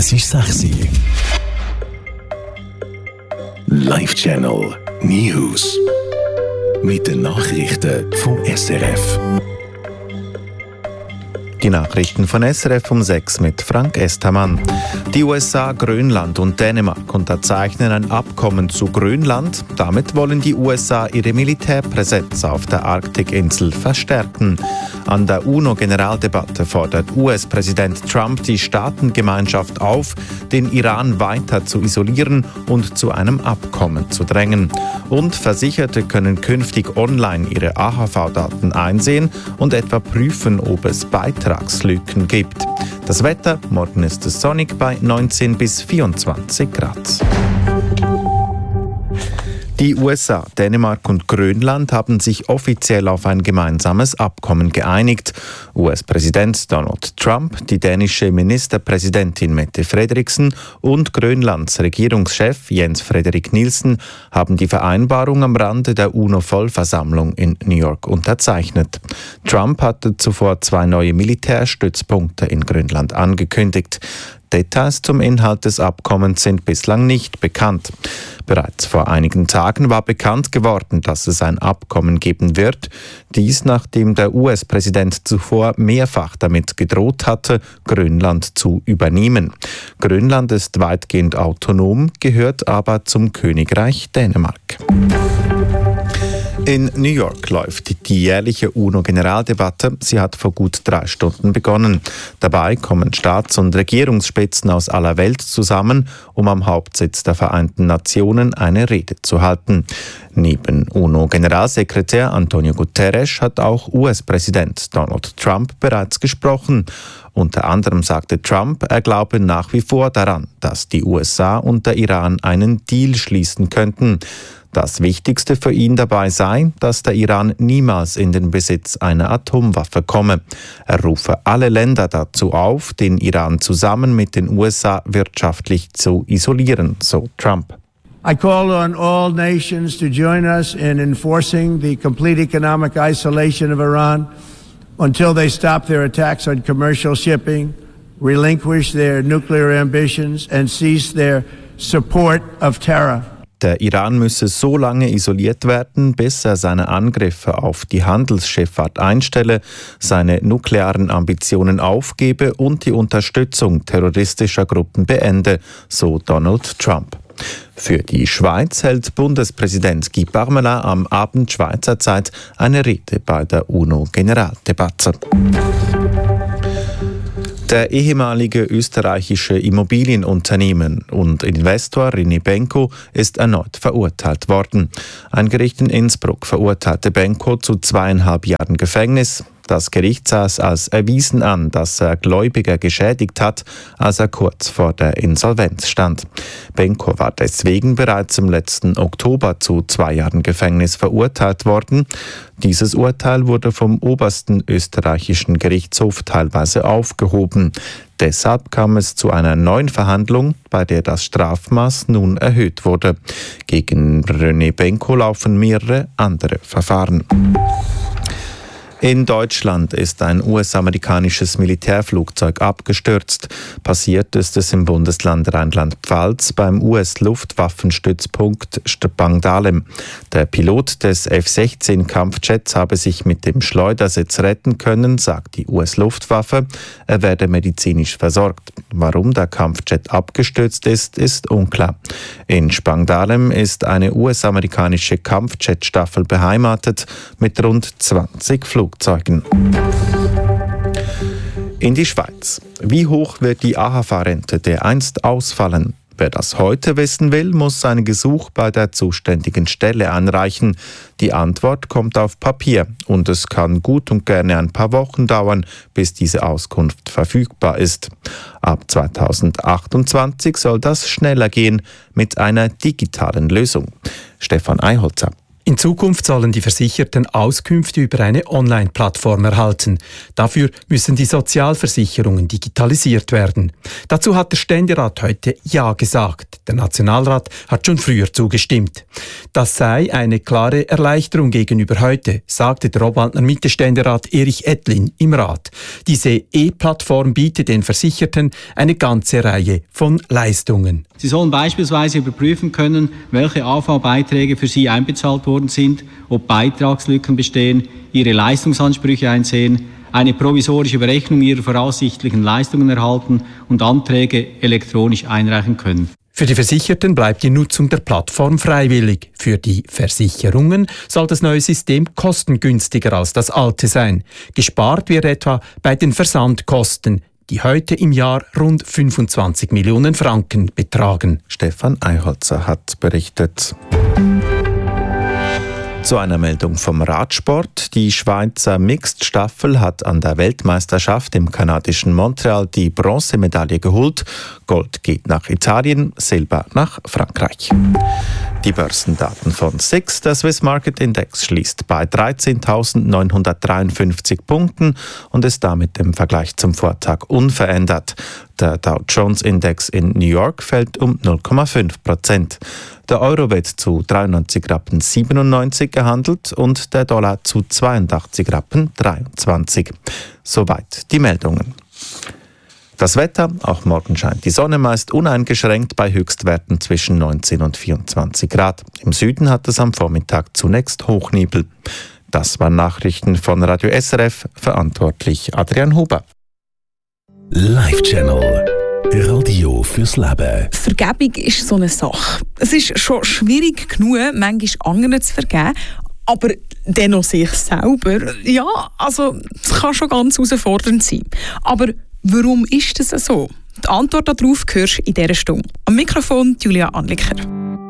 Es ist 6 Uhr. Live Channel News. Mit den Nachrichten vom SRF. Die Nachrichten von SRF um 6 mit Frank Estermann. Die USA, Grönland und Dänemark unterzeichnen ein Abkommen zu Grönland. Damit wollen die USA ihre Militärpräsenz auf der Arktikinsel verstärken. An der UNO-Generaldebatte fordert US-Präsident Trump die Staatengemeinschaft auf, den Iran weiter zu isolieren und zu einem Abkommen zu drängen. Und Versicherte können künftig online ihre AHV-Daten einsehen und etwa prüfen, ob es Beitragslücken gibt. Das Wetter: morgen ist es sonnig bei 19 bis 24 Grad. Die USA, Dänemark und Grönland haben sich offiziell auf ein gemeinsames Abkommen geeinigt. US-Präsident Donald Trump, die dänische Ministerpräsidentin Mette Frederiksen und Grönlands Regierungschef Jens Frederik Nielsen haben die Vereinbarung am Rande der UNO-Vollversammlung in New York unterzeichnet. Trump hatte zuvor 2 neue Militärstützpunkte in Grönland angekündigt. Details zum Inhalt des Abkommens sind bislang nicht bekannt. Bereits vor einigen Tagen war bekannt geworden, dass es ein Abkommen geben wird. Dies, nachdem der US-Präsident zuvor mehrfach damit gedroht hatte, Grönland zu übernehmen. Grönland ist weitgehend autonom, gehört aber zum Königreich Dänemark. In New York läuft die jährliche UNO-Generaldebatte. Sie hat vor gut 3 Stunden begonnen. Dabei kommen Staats- und Regierungsspitzen aus aller Welt zusammen, um am Hauptsitz der Vereinten Nationen eine Rede zu halten. Neben UNO-Generalsekretär Antonio Guterres hat auch US-Präsident Donald Trump bereits gesprochen. Unter anderem sagte Trump, er glaube nach wie vor daran, dass die USA und der Iran einen Deal schließen könnten. Das Wichtigste für ihn dabei sei, dass der Iran niemals in den Besitz einer Atomwaffe komme. Er rufe alle Länder dazu auf, den Iran zusammen mit den USA wirtschaftlich zu isolieren, so Trump. I call on all nations to join us in enforcing the complete economic isolation of Iran until they stop their attacks on commercial shipping, relinquish their nuclear ambitions and cease their support of terror. Der Iran müsse so lange isoliert werden, bis er seine Angriffe auf die Handelsschifffahrt einstelle, seine nuklearen Ambitionen aufgebe und die Unterstützung terroristischer Gruppen beende, so Donald Trump. Für die Schweiz hält Bundespräsident Guy Parmelin am Abend Schweizer Zeit eine Rede bei der UNO-Generaldebatte. Der ehemalige österreichische Immobilienunternehmen und Investor René Benko ist erneut verurteilt worden. Ein Gericht in Innsbruck verurteilte Benko zu 2,5 Jahren Gefängnis. Das Gericht sah es als erwiesen an, dass er Gläubiger geschädigt hat, als er kurz vor der Insolvenz stand. Benko war deswegen bereits im letzten Oktober zu 2 Jahren Gefängnis verurteilt worden. Dieses Urteil wurde vom obersten österreichischen Gerichtshof teilweise aufgehoben. Deshalb kam es zu einer neuen Verhandlung, bei der das Strafmaß nun erhöht wurde. Gegen René Benko laufen mehrere andere Verfahren. In Deutschland ist ein US-amerikanisches Militärflugzeug abgestürzt. Passiert ist es im Bundesland Rheinland-Pfalz beim US-Luftwaffenstützpunkt Spangdahlem. Der Pilot des F-16-Kampfjets habe sich mit dem Schleudersitz retten können, sagt die US-Luftwaffe. Er werde medizinisch versorgt. Warum der Kampfjet abgestürzt ist, ist unklar. In Spangdahlem ist eine US-amerikanische Kampfjet-Staffel beheimatet mit rund 20 Flugzeugen. In die Schweiz. Wie hoch wird die AHV-Rente dereinst ausfallen? Wer das heute wissen will, muss sein Gesuch bei der zuständigen Stelle einreichen. Die Antwort kommt auf Papier und es kann gut und gerne ein paar Wochen dauern, bis diese Auskunft verfügbar ist. Ab 2028 soll das schneller gehen mit einer digitalen Lösung. Stefan Eiholzer. In Zukunft sollen die Versicherten Auskünfte über eine Online-Plattform erhalten. Dafür müssen die Sozialversicherungen digitalisiert werden. Dazu hat der Ständerat heute Ja gesagt. Der Nationalrat hat schon früher zugestimmt. Das sei eine klare Erleichterung gegenüber heute, sagte der Obwaldner Mitte-Ständerat Erich Ettlin im Rat. Diese E-Plattform bietet den Versicherten eine ganze Reihe von Leistungen. Sie sollen beispielsweise überprüfen können, welche AV-Beiträge für Sie einbezahlt worden sind, ob Beitragslücken bestehen, Ihre Leistungsansprüche einsehen, eine provisorische Berechnung Ihrer voraussichtlichen Leistungen erhalten und Anträge elektronisch einreichen können. Für die Versicherten bleibt die Nutzung der Plattform freiwillig. Für die Versicherungen soll das neue System kostengünstiger als das alte sein. Gespart wird etwa bei den Versandkosten, die heute im Jahr rund 25 Millionen Franken betragen. Stefan Eiholzer hat berichtet. Zu einer Meldung vom Radsport. Die Schweizer Mixed-Staffel hat an der Weltmeisterschaft im kanadischen Montreal die Bronzemedaille geholt. Gold geht nach Italien, Silber nach Frankreich. Die Börsendaten von SIX. Der Swiss Market Index schließt bei 13.953 Punkten und ist damit im Vergleich zum Vortag unverändert. Der Dow Jones Index in New York fällt um 0,5%. Der Euro wird zu 93,97 Rappen gehandelt und der Dollar zu 82,23 Rappen. Soweit die Meldungen. Das Wetter, auch morgen scheint die Sonne meist uneingeschränkt bei Höchstwerten zwischen 19 und 24 Grad. Im Süden hat es am Vormittag zunächst Hochnebel. Das waren Nachrichten von Radio SRF, verantwortlich Adrian Huber. Live Channel. Radio fürs Leben. Vergebung ist so eine Sache. Es ist schon schwierig genug, manchmal anderen zu vergeben, aber dennoch sich selber, ja, also es kann schon ganz herausfordernd sein. Aber warum ist das so? Die Antwort darauf hörst du in dieser Stunde. Am Mikrofon Julia Anliker.